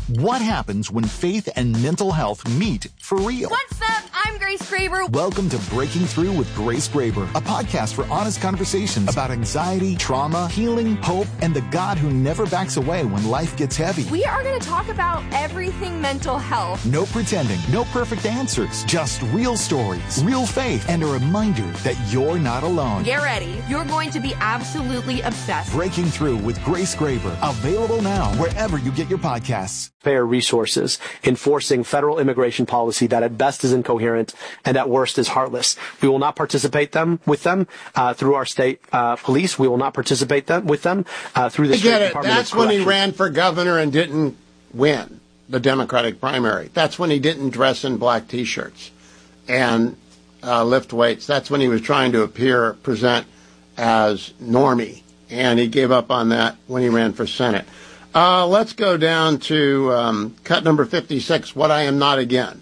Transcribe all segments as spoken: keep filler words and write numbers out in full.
What happens when faith and mental health meet for real? What's up? I'm Grace Graber. Welcome to Breaking Through with Grace Graber, a podcast for honest conversations about anxiety, trauma, healing, hope, and the God who never backs away when life gets heavy. We are going to talk about everything mental health. No pretending, no perfect answers, just real stories, real faith, and a reminder that you're not alone. Get ready. You're going to be absolutely obsessed. Breaking Through with Grace Graber, available now wherever you get your podcasts. Fair resources, enforcing federal immigration policy that at best is incoherent and at worst is heartless. We will not participate them with them uh, through our state uh, police. We will not participate them with them uh, through the I state get it. Department That's of when he Corrections. ran for governor and didn't win the Democratic primary. That's when he didn't dress in black T-shirts and uh, lift weights. That's when he was trying to appear, present as normie, and he gave up on that when he ran for Senate. Uh, let's go down to um, cut number fifty-six, What I Am Not Again.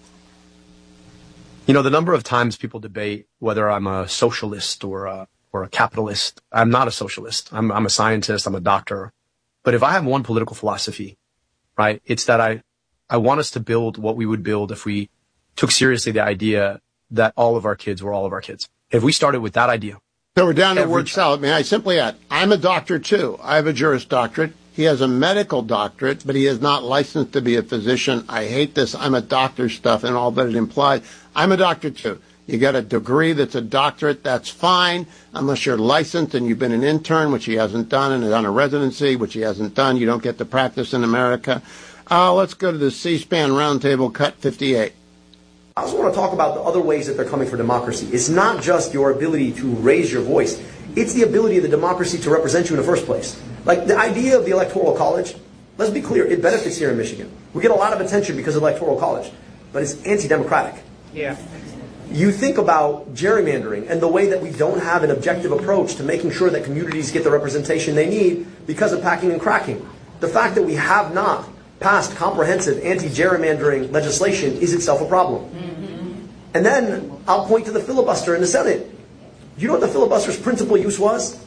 You know, the number of times people debate whether I'm a socialist or a, or a capitalist. I'm not a socialist. I'm, I'm a scientist. I'm a doctor. But if I have one political philosophy, right, it's that I, I want us to build what we would build if we took seriously the idea that all of our kids were all of our kids. If we started with that idea. So we're down to Every word salad. May I simply add, I'm a doctor too. I have a Juris Doctorate. He has a medical doctorate, but he is not licensed to be a physician. I hate this I'm a doctor stuff and all that it implies. I'm a doctor too. You get a degree that's a doctorate, that's fine, unless you're licensed and you've been an intern, which he hasn't done, and done a residency, which he hasn't done. You don't get to practice in America. Uh, let's go to the C-SPAN roundtable, cut fifty-eight. I also want to talk about the other ways that they're coming for democracy. It's not just your ability to raise your voice. It's the ability of the democracy to represent you in the first place. Like the idea of the Electoral College, let's be clear, it benefits here in Michigan. We get a lot of attention because of Electoral College, but it's anti-democratic. Yeah. You think about gerrymandering and the way that we don't have an objective approach to making sure that communities get the representation they need because of packing and cracking. The fact that we have not passed comprehensive anti-gerrymandering legislation is itself a problem. Mm-hmm. And then I'll point to the filibuster in the Senate. Do you know what the filibuster's principal use was?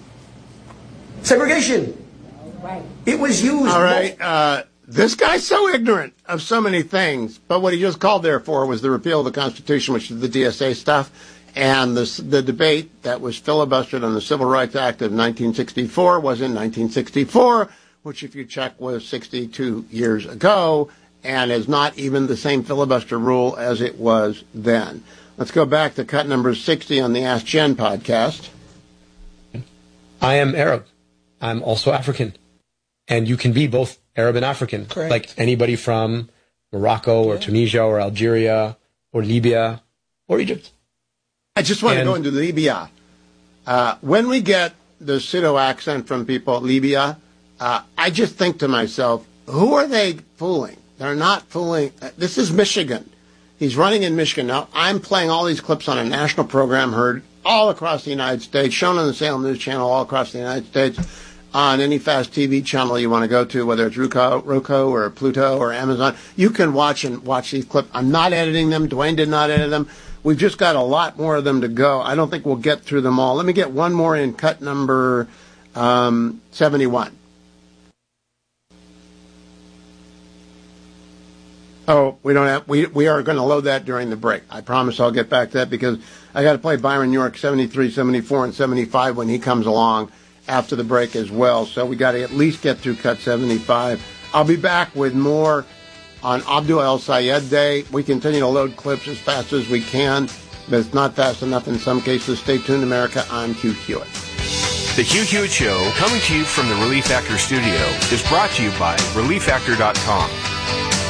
Segregation. Right. It was used. All right. Uh, this guy's so ignorant of so many things, but what he just called there for was the repeal of the Constitution, which is the D S A stuff, and the, the debate that was filibustered on the Civil Rights Act of nineteen sixty-four was in nineteen sixty-four, which, if you check, was sixty-two years ago, and is not even the same filibuster rule as it was then. Let's go back to cut number sixty on the Ask Jen podcast. I am Arab. I'm also African. And you can be both Arab and African. Correct. Like anybody from Morocco or Tunisia or Algeria or Libya or Egypt. I just want And- to go into Libya. Uh, when we get the pseudo accent from people at Libya, uh, I just think to myself, who are they fooling? They're not fooling. Uh, this is Michigan. He's running in Michigan. Now, I'm playing all these clips on a national program heard all across the United States, shown on the Salem News Channel all across the United States, on any fast T V channel you want to go to, whether it's Roku, Roku or Pluto or Amazon. You can watch and watch these clips. I'm not editing them. Dwayne did not edit them. We've just got a lot more of them to go. I don't think we'll get through them all. Let me get one more in cut number um, seventy-one. Oh, we don't have, we, we are going to load that during the break. I promise I'll get back to that because I got to play Byron York seventy-three, seventy-four, and seventy-five when he comes along after the break as well. So we got to at least get through cut seventy-five. I'll be back with more on Abdul El Sayed Day. We continue to load clips as fast as we can, but it's not fast enough in some cases. Stay tuned, America. I'm Hugh Hewitt. The Hugh Hewitt Show, coming to you from the Relief Factor studio, is brought to you by relief factor dot com.